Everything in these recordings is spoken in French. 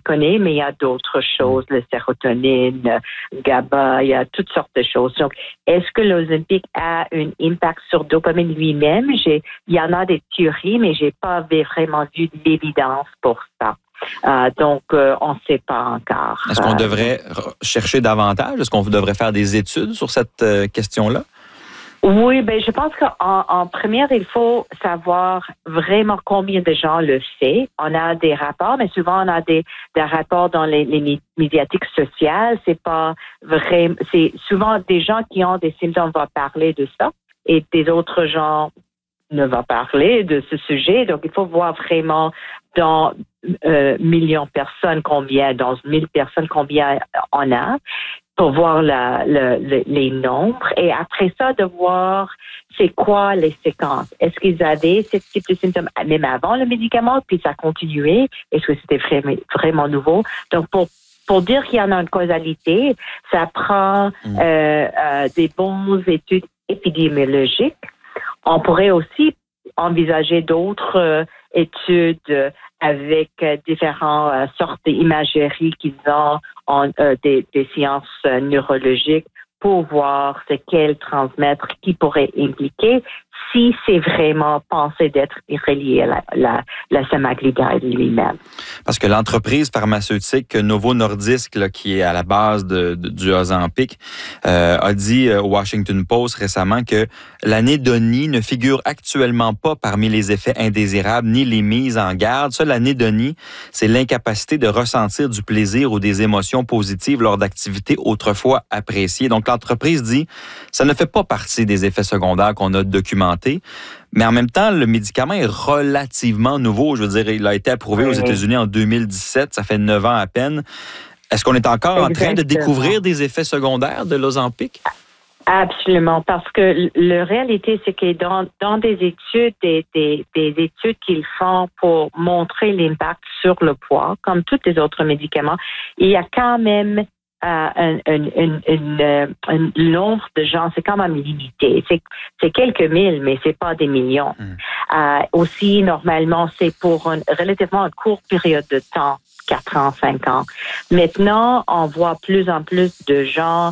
connais, mais il y a d'autres choses, le sérotonine, GABA, il y a toutes sortes de choses. Donc, est-ce que l'Ozempic a un impact sur dopamine lui-même? Il y en a des théories, mais j'ai pas vraiment vu d'évidence pour ça. Donc, on ne sait pas encore. Est-ce qu'on devrait chercher davantage? Est-ce qu'on devrait faire des études sur cette question-là? Oui, ben je pense qu'en première, il faut savoir vraiment combien de gens le font. On a des rapports, mais souvent on a des rapports dans les médiatiques sociales. C'est pas vrai. C'est souvent des gens qui ont des symptômes vont parler de ça et des autres gens ne vont parler de ce sujet. Donc il faut voir vraiment dans millions de personnes combien, dans 1000 personnes combien on a, pour voir les nombres. Et après ça, de voir c'est quoi les séquences. Est-ce qu'ils avaient ce type de symptômes même avant le médicament, puis ça a continué? Est-ce que c'était vraiment nouveau? Donc, pour dire qu'il y en a une causalité, ça prend des bonnes études épidémiologiques. On pourrait aussi envisager d'autres études avec différentes sortes d'imagerie qu'ils ont des sciences neurologiques pour voir c'est quel transmettre qui pourrait impliquer si c'est vraiment pensé d'être relié à la semaglutide lui-même. Parce que l'entreprise pharmaceutique Novo Nordisk, là, qui est à la base du Ozempic, a dit au Washington Post récemment que l'anédonie ne figure actuellement pas parmi les effets indésirables ni les mises en garde. Ça, l'anédonie, c'est l'incapacité de ressentir du plaisir ou des émotions positives lors d'activités autrefois appréciées. Donc, l'entreprise dit ça ne fait pas partie des effets secondaires qu'on a documentés. Mais en même temps, le médicament est relativement nouveau. Je veux dire, il a été approuvé aux États-Unis en 2017. Ça fait 9 ans à peine. Est-ce qu'on est encore en train de découvrir des effets secondaires de l'Ozempic? Absolument, parce que la réalité, c'est que dans des études, des études qu'ils font pour montrer l'impact sur le poids, comme tous les autres médicaments, il y a quand même un nombre de gens, c'est quand même limité. C'est quelques mille, mais c'est pas des millions. Aussi, normalement, c'est pour relativement une courte période de temps, 4 ans, 5 ans. Maintenant, on voit plus en plus de gens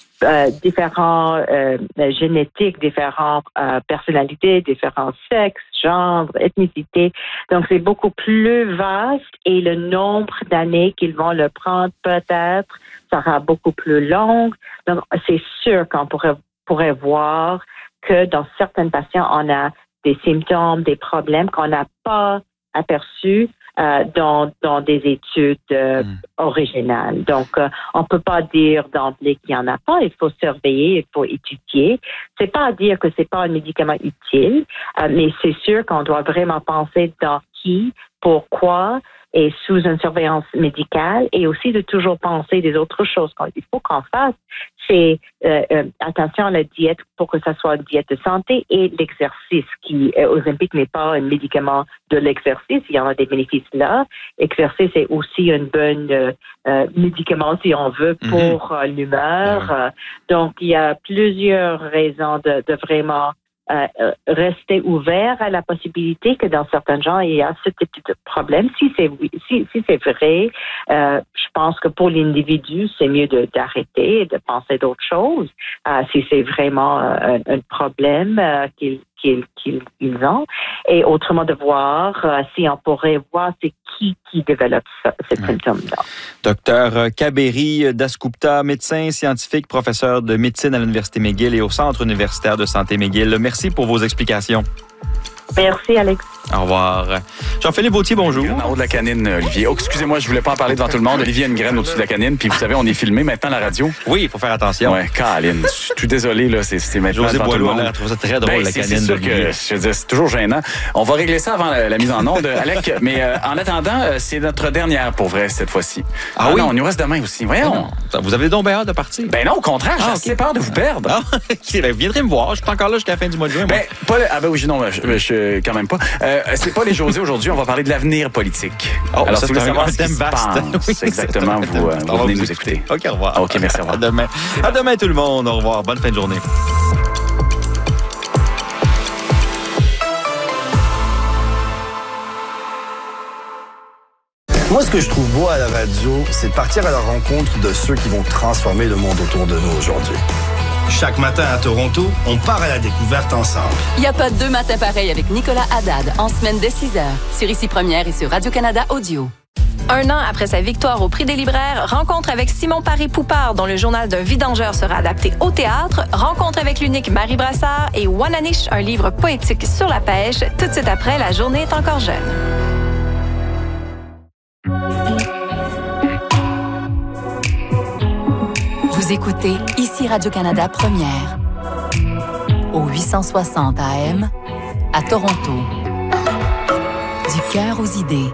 différents génétiques, différentes personnalités, différents sexes, genres, ethnicités. Donc, c'est beaucoup plus vaste et le nombre d'années qu'ils vont le prendre peut-être sera beaucoup plus long. Donc, c'est sûr qu'on pourrait voir que dans certains patients, on a des symptômes, des problèmes qu'on n'a pas aperçus dans des études originales. Donc, on peut pas dire d'emblée qu'il y en a pas. Il faut surveiller, il faut étudier. C'est pas à dire que c'est pas un médicament utile, mais c'est sûr qu'on doit vraiment penser dans qui, pourquoi, et sous une surveillance médicale, et aussi de toujours penser des autres choses. Il faut qu'on fasse, c'est attention à la diète pour que ça soit une diète de santé et l'exercice qui, Ozempic n'est pas un médicament de l'exercice, il y en a des bénéfices là. L'exercice est aussi un bon médicament, si on veut, pour l'humeur. Donc, il y a plusieurs raisons de vraiment rester ouvert à la possibilité que dans certains gens, il y a ce type de problème. Si c'est vrai, je pense que pour l'individu, c'est mieux d'arrêter et de penser d'autres choses. Si c'est vraiment un problème qu'ils ont. Et autrement, de voir si on pourrait voir c'est qui développe ce symptôme-là. Docteur Kaberi Dasgupta, médecin scientifique, professeur de médecine à l'Université McGill et au Centre universitaire de santé McGill. Merci pour vos explications. Merci, Alex. Au revoir. Jean-Philippe Vautier, bonjour. En haut de la canine, Olivier. Oh, excusez-moi, je voulais pas en parler devant tout le monde. Olivier a une graine au-dessus de la canine, puis vous savez, on est filmé maintenant à la radio. Oui, il faut faire attention. Ouais, Caroline, je suis tout désolé, là, c'est maintenant José devant tout le monde. Boileau, elle trouve ça très drôle, la canine. C'est sûr que, je veux dire, c'est toujours gênant. On va régler ça avant la mise en onde, Alec, mais en attendant, c'est notre dernière pour vrai cette fois-ci. Ah oui? Non, on nous reste demain aussi. Voyons. Non, vous avez donc bien hâte de partir? Ben non, au contraire, j'ai assez peur de vous perdre. Ah, OK, ben, viendrez me voir. Je suis encore là jusqu'à la fin du mois de juin. Ben, oui, non, je quand même pas. C'est pas les José aujourd'hui, on va parler de l'avenir politique. Oh, alors, ça, si vous voulez savoir ce qui se vaste. passe, Oui, exactement, vous venez nous écouter. OK, au revoir. OK, merci, au revoir. À demain. À demain, tout le monde. Au revoir. Bonne fin de journée. Moi, ce que je trouve beau à la radio, c'est de partir à la rencontre de ceux qui vont transformer le monde autour de nous aujourd'hui. Chaque matin à Toronto, on part à la découverte ensemble. Il n'y a pas deux matins pareils avec Nicolas Haddad en semaine dès 6h sur Ici Première et sur Radio-Canada Audio. 1 an après sa victoire au Prix des libraires, rencontre avec Simon Paré-Poupard, dont le journal d'un vidangeur sera adapté au théâtre, rencontre avec l'unique Marie Brassard et Wananish, un livre poétique sur la pêche, tout de suite après La journée est encore jeune. Vous écoutez Ici Radio-Canada Première, au 860 AM, à Toronto. Du cœur aux idées.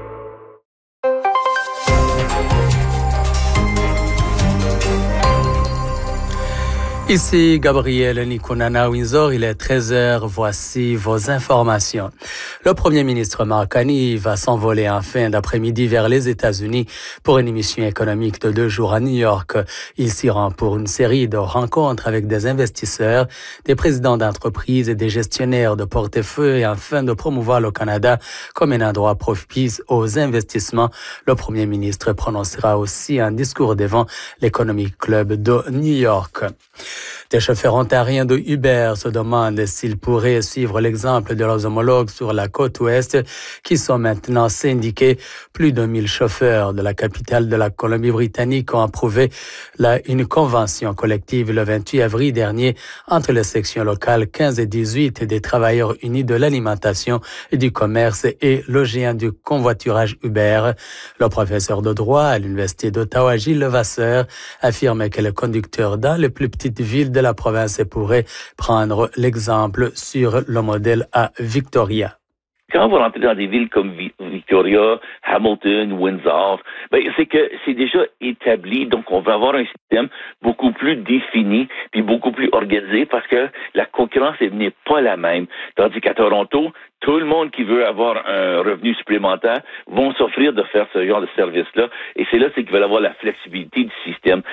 Ici Gabriel Nikonana-Windsor, il est 13h, voici vos informations. Le premier ministre Mark Carney va s'envoler en fin d'après-midi vers les États-Unis pour une émission économique de 2 jours à New York. Il s'y rend pour une série de rencontres avec des investisseurs, des présidents d'entreprises et des gestionnaires de portefeuilles afin de promouvoir le Canada comme un endroit propice aux investissements. Le premier ministre prononcera aussi un discours devant l'Economic Club de New York. Des chauffeurs ontariens de Uber se demandent s'ils pourraient suivre l'exemple de leurs homologues sur la côte ouest qui sont maintenant syndiqués. Plus de 1000 chauffeurs de la capitale de la Colombie-Britannique ont approuvé une convention collective le 28 avril dernier entre les sections locales 15 et 18 des travailleurs unis de l'alimentation et du commerce et le géant du convoiturage Uber. Le professeur de droit à l'Université d'Ottawa, Gilles Levasseur, affirme que les conducteurs dans les plus petites villes de la province pourraient prendre l'exemple sur le modèle à Victoria. Quand vous rentrez dans des villes comme Victoria, Hamilton, Windsor, c'est que c'est déjà établi, donc on va avoir un système beaucoup plus défini puis beaucoup plus organisé parce que la concurrence n'est pas la même. Tandis qu'à Toronto, tout le monde qui veut avoir un revenu supplémentaire vont s'offrir de faire ce genre de service-là. Et c'est là qu'ils veulent avoir la flexibilité du système.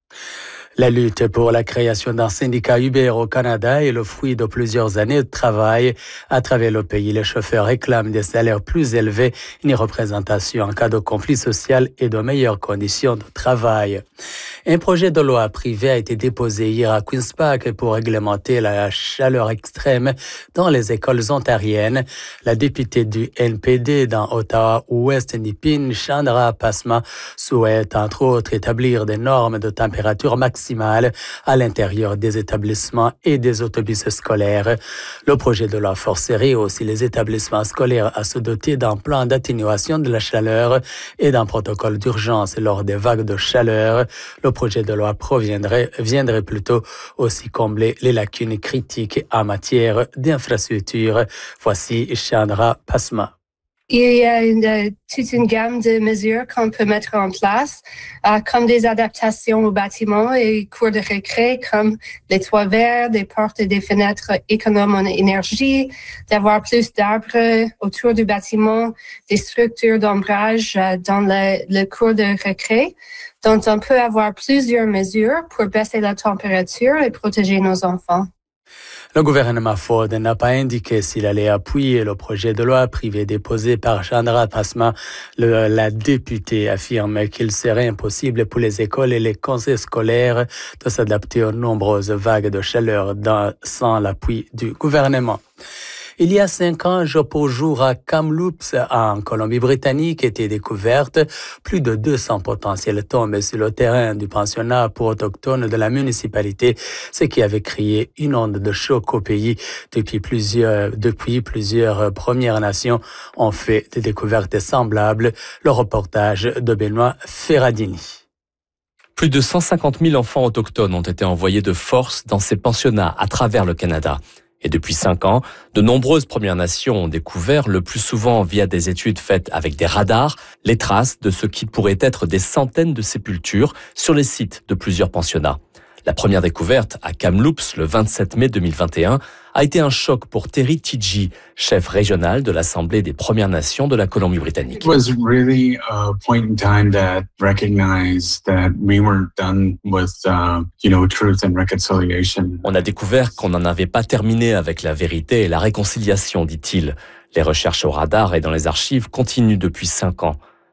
La lutte pour la création d'un syndicat Uber au Canada est le fruit de plusieurs années de travail. À travers le pays, les chauffeurs réclament des salaires plus élevés, une représentation en cas de conflit social et de meilleures conditions de travail. Un projet de loi privé a été déposé hier à Queen's Park pour réglementer la chaleur extrême dans les écoles ontariennes. La députée du NPD dans Ottawa-Ouest Nipin, Chandra Pasma, souhaite entre autres établir des normes de température maximale à l'intérieur des établissements et des autobus scolaires. Le projet de loi forcerait aussi les établissements scolaires à se doter d'un plan d'atténuation de la chaleur et d'un protocole d'urgence lors des vagues de chaleur. Le projet de loi viendrait plutôt aussi combler les lacunes critiques en matière d'infrastructure. Voici Chandra Pasma. Il y a toute une gamme de mesures qu'on peut mettre en place, comme des adaptations aux bâtiments et cours de récré, comme les toits verts, des portes et des fenêtres économes en énergie, d'avoir plus d'arbres autour du bâtiment, des structures d'ombrage dans le cours de récré. Donc, on peut avoir plusieurs mesures pour baisser la température et protéger nos enfants. Le gouvernement Ford n'a pas indiqué s'il allait appuyer le projet de loi privé déposé par Chandra Pasma. La députée affirme qu'il serait impossible pour les écoles et les conseils scolaires de s'adapter aux nombreuses vagues de chaleur sans l'appui du gouvernement. Il y a 5 ans, jour pour jour, à Kamloops, en Colombie-Britannique, étaient découvertes plus de 200 potentielles tombes sur le terrain du pensionnat pour autochtones de la municipalité, ce qui avait créé une onde de choc au pays. Depuis plusieurs Premières Nations ont fait des découvertes semblables. Le reportage de Benoît Ferradini. Plus de 150 000 enfants autochtones ont été envoyés de force dans ces pensionnats à travers le Canada. Et depuis 5 ans, de nombreuses Premières Nations ont découvert, le plus souvent via des études faites avec des radars, les traces de ce qui pourrait être des centaines de sépultures sur les sites de plusieurs pensionnats. La première découverte à Kamloops, le 27 mai 2021, a été un choc pour Terry Tidji, chef régional de l'Assemblée des Premières Nations de la Colombie-Britannique. It was really a point in time that recognized that we weren't done with, truth and reconciliation. On a découvert qu'on n'en avait pas terminé avec la vérité et la réconciliation, dit-il. Les recherches au radar et dans les archives continuent depuis 5 ans.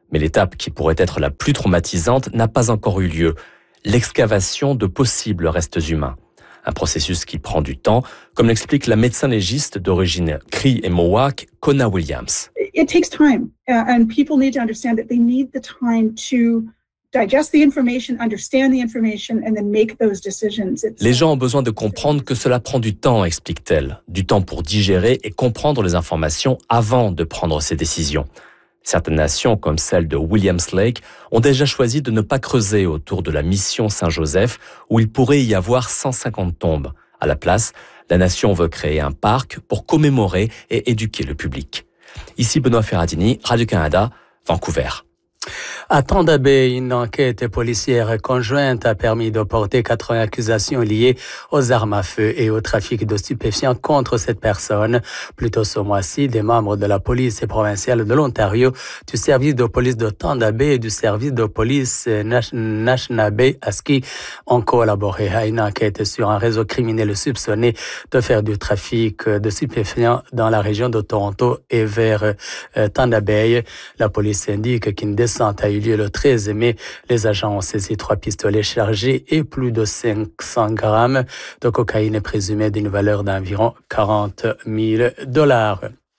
Mais l'étape qui pourrait être la plus traumatisante n'a pas encore eu lieu. L'excavation de possibles restes humains. Un processus qui prend du temps, comme l'explique la médecin légiste d'origine Cree et Mohawk, Kona Williams. It takes time, and people need to understand that they need the time to digest the information, understand the information, and then make those decisions. Les gens ont besoin de comprendre que cela prend du temps, explique-t-elle. Du temps pour digérer et comprendre les informations avant de prendre ces décisions. Certaines nations, comme celle de Williams Lake, ont déjà choisi de ne pas creuser autour de la mission Saint-Joseph, où il pourrait y avoir 150 tombes. À la place, la nation veut créer un parc pour commémorer et éduquer le public. Ici Benoît Ferradini, Radio-Canada, Vancouver. À Thunder Bay, une enquête policière conjointe a permis de porter 80 accusations liées aux armes à feu et au trafic de stupéfiants contre cette personne. Plus tôt ce mois-ci, des membres de la police provinciale de l'Ontario, du service de police de Thunder Bay et du service de police National Bay ASCII ont collaboré à une enquête sur un réseau criminel soupçonné de faire du trafic de stupéfiants dans la région de Toronto et vers Thunder Bay. La police indique qu'une descente a eu lieu le 13 mai. Les agents ont saisi 3 pistolets chargés et plus de 500 grammes de cocaïne présumée d'une valeur d'environ $40,000.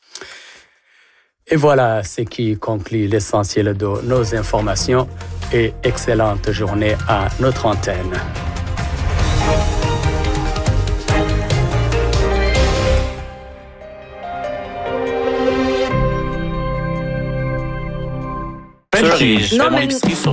Et voilà ce qui conclut l'essentiel de nos informations et excellente journée à notre antenne. Non, mais il me semble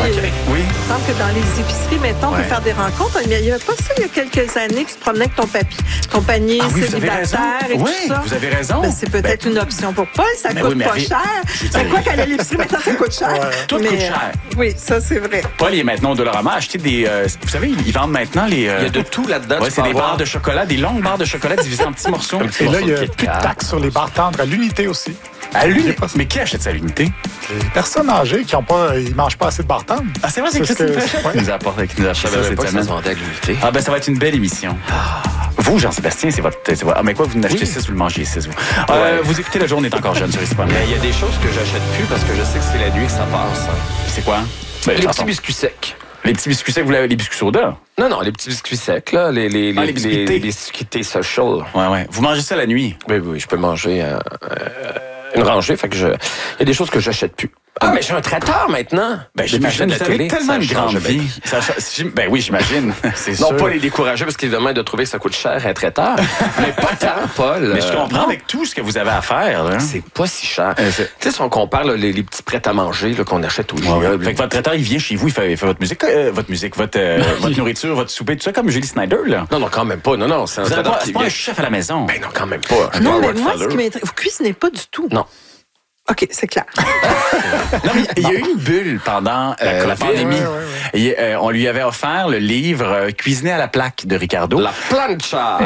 que dans les épiceries, mettons, on peut faire des rencontres. Il n'y avait pas ça il y a quelques années que tu te promenais avec ton panier célibataire et tout ça. Vous avez raison. Ben, c'est peut-être une option pour Paul. Ça coûte pas cher. C'est quoi qu'aller à l'épicerie, maintenant, ça coûte cher. Tout coûte cher. Oui, ça, c'est vrai. Paul, il est maintenant au Dollarama à acheter des... vous savez, ils vendent maintenant les... Il y a de tout là-dedans. Ouais, c'est des barres de chocolat, des longues barres de chocolat divisées en petits morceaux. Et là, il y a plus de taxes sur les barres tendres à l'unité aussi. À l'unité? Mais qui achète ça à l'unité? Les personnes âgées qui ils mangent pas assez de barres tendres. Ah, c'est vrai, c'est Christine Fréchette qui nous a apporté, qui nous a acheté ça cette semaine. Ah, ben ça va être une belle émission. Vous, Jean-Sébastien, c'est votre... Ah, mais quoi, vous n'achetez 6, vous le mangez 6, vous. Vous écoutez La Journée est encore jeune sur Espagne. Mais il y a des choses que j'achète plus parce que je sais que c'est la nuit que ça passe. C'est quoi? Les petits biscuits secs. Les petits biscuits secs, vous l'avez, les biscuits soda? Non, les petits biscuits secs, là. Les biscuits social. Ouais. Vous mangez ça la nuit? Oui, je peux manger une rangée. Fait que il y a des choses que j'achète plus. Ah, mais j'ai un traiteur maintenant. Ben, j'imagine, vous avez tellement une grande vie. Ben oui, j'imagine. C'est sûr. Non, pas les décourager parce qu'évidemment, de trouver que ça coûte cher un traiteur. Mais pas tant, Paul. Mais je comprends avec tout ce que vous avez à faire. Là. C'est pas si cher. Tu sais, si on compare les petits prêts à manger qu'on achète au Giga. Fait que votre traiteur, il vient chez vous, il fait votre musique, votre nourriture, votre souper, tout ça, comme Julie Snyder, là. Non, quand même pas. Non, c'est un traiteur qui vient. C'est pas un chef à la maison. Ben non, quand même pas. Non, mais moi, ce qui m'intéresse, vous cuisinez pas du tout. Non. OK, c'est clair. Non, mais il y a eu une bulle pendant la pandémie. Et, on lui avait offert le livre Cuisiner à la plaque de Ricardo. La plancha!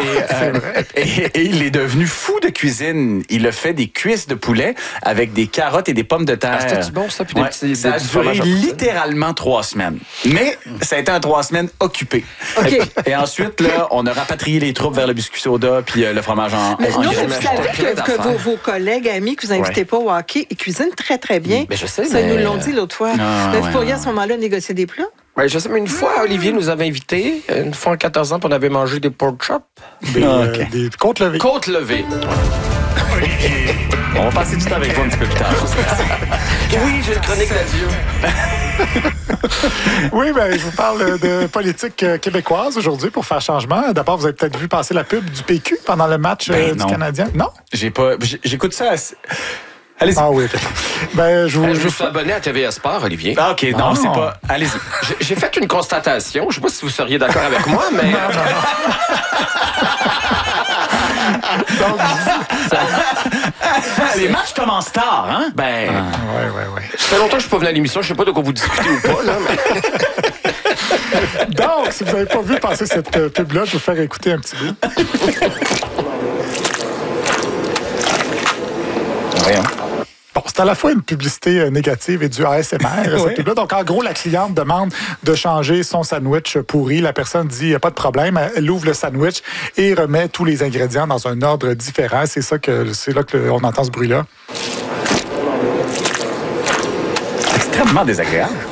Et il est devenu fou de cuisine. Il a fait des cuisses de poulet avec des carottes et des pommes de terre. C'était bon, ça? Puis ça a duré littéralement 3 semaines. Mais ça a été un 3 semaines occupé. Okay. Et ensuite, là, on a rapatrié les troupes vers le biscuit soda puis le fromage en mais non, vous savez que vos collègues, amis que vous invitez pas au hockey, ils cuisinent très, très bien. Mais je sais, ça, nous l'ont dit l'autre fois. Vous pourriez à ce moment-là négocier des plats? Ben, je sais, mais une fois, Olivier nous avait invités. Une fois en 14 ans, puis on avait mangé des pork chops. Des côtes levées. Côtes levées. On va passer du temps avec vous un petit peu plus tard. Oui, j'ai une chronique d'adieu. Oui, je vous parle de politique québécoise aujourd'hui pour faire changement. D'abord, vous avez peut-être vu passer la pub du PQ pendant le match du Canadien. Non? J'écoute ça assez... Allez-y. Ah oui, je me suis abonné à TVA Sport, Olivier. Ah, OK. Non, c'est pas... Allez-y. J'ai fait une constatation. Je ne sais pas si vous seriez d'accord avec moi, mais... Donc, les matchs commencent tard, hein? Ouais. Ça fait longtemps que je suis pas venu à l'émission. Je sais pas de quoi vous discutez ou pas, là, mais... Donc, si vous n'avez pas vu passer cette pub-là, je vais vous faire écouter un petit bout. Voyons. Bon, c'est à la fois une publicité négative et du ASMR, cette pub-là. Donc, en gros, la cliente demande de changer son sandwich pourri. La personne dit, il n'y a pas de problème. Elle ouvre le sandwich et remet tous les ingrédients dans un ordre différent. C'est là qu'on entend ce bruit-là. drôlement désagréable.